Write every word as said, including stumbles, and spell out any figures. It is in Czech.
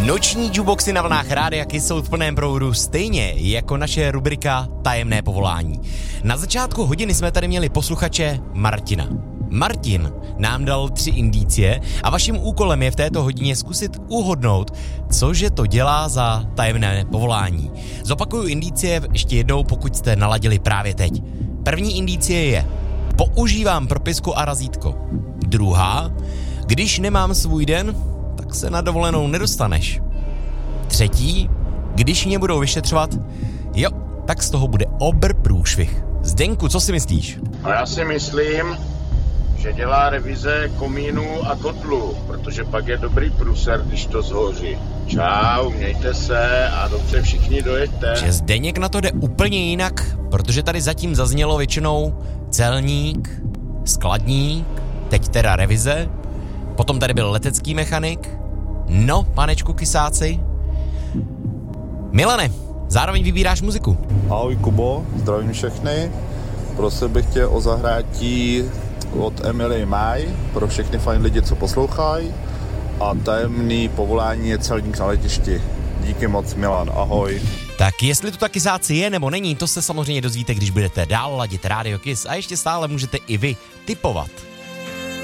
Noční jukeboxy na vlnách Rádia Kiss jsou v plném proudu, stejně jako naše rubrika Tajemné povolání. Na začátku hodiny jsme tady měli posluchače Martina. Martin nám dal tři indicie a vaším úkolem je v této hodině zkusit uhodnout, cože to dělá za tajemné povolání. Zopakuju indicie ještě jednou, pokud jste naladili právě teď. První indicie je: používám propisku a razítko. Druhá: když nemám svůj den, tak se na dovolenou nedostaneš. Třetí: když mě budou vyšetřovat, jo, tak z toho bude obr průšvih. Zdenku, co si myslíš? No já si myslím, že dělá revize komínů a kotlů, protože pak je dobrý průser, když to zhoří. Čau, mějte se a dobře všichni dojeďte. Že Zdeněk na to jde úplně jinak, protože tady zatím zaznělo většinou celník, skladník, teď teda revize, potom tady byl letecký mechanik. No, panečku Kisáci. Milane, zároveň vybíráš muziku. Ahoj Kubo, zdravím všechny. Prosil bych tě o zahrátí od Emily Maj pro všechny fajn lidi, co poslouchají. A tajemný povolání je celník na letišti. Díky moc, Milan, ahoj. Tak jestli to taky Kisáci je nebo není, to se samozřejmě dozvíte, když budete dál ladit Rádio Kiss a ještě stále můžete i vy tipovat.